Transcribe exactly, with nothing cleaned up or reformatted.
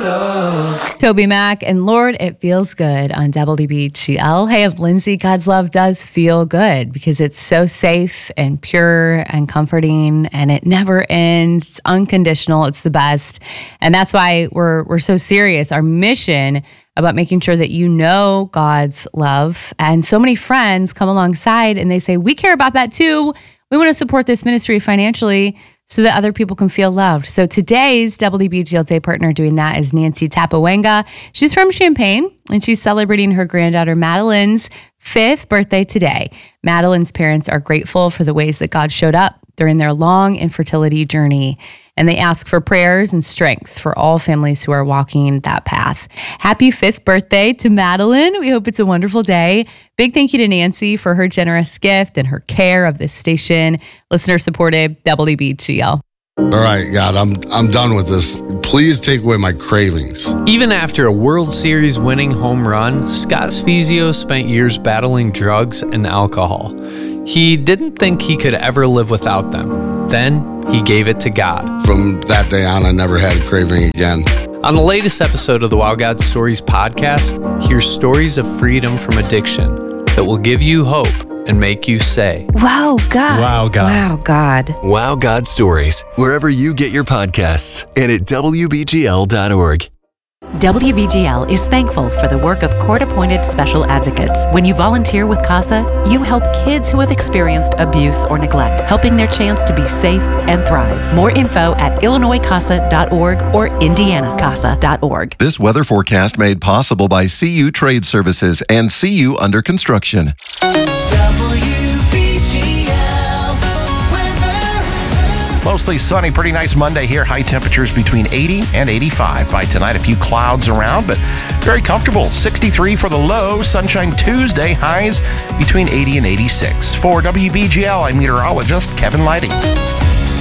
love. Toby Mac and Lord, It Feels Good on W B G L. Hey, Lindsay, God's love does feel good because it's so safe and pure and comforting, and it never ends. It's unconditional. It's the best. And that's why we're we're so serious. Our mission about making sure that you know God's love. And so many friends come alongside and they say, we care about that too. We want to support this ministry financially so that other people can feel loved. So today's W B G L Day partner doing that is Nancy Tapawenga. She's from Champaign, and she's celebrating her granddaughter Madeline's fifth birthday today. Madeline's parents are grateful for the ways that God showed up during their long infertility journey, and they ask for prayers and strength for all families who are walking that path. Happy fifth birthday to Madeline. We hope it's a wonderful day. Big thank you to Nancy for her generous gift and her care of this station. Listener-supported W B G L. All right, God, I'm I'm done with this. Please take away my cravings. Even after a World Series winning home run, Scott Spezio spent years battling drugs and alcohol. He didn't think he could ever live without them. Then he gave it to God. From that day on, I never had a craving again. On the latest episode of the Wow God Stories podcast, hear stories of freedom from addiction that will give you hope and make you say, Wow, God. Wow, God. Wow, God. Wow God Stories, wherever you get your podcasts and at W B G L dot org. W B G L is thankful for the work of court-appointed special advocates. When you volunteer with CASA, you help kids who have experienced abuse or neglect, helping their chance to be safe and thrive. More info at Illinois casa dot org or Indiana casa dot org. This weather forecast made possible by C U Trade Services and C U Under Construction. Mostly sunny, pretty nice Monday here. High temperatures between eighty and eighty-five. By tonight, a few clouds around, but very comfortable. sixty-three for the low. Sunshine Tuesday, highs between eighty and eighty-six. For W B G L, I'm meteorologist Kevin Lighting.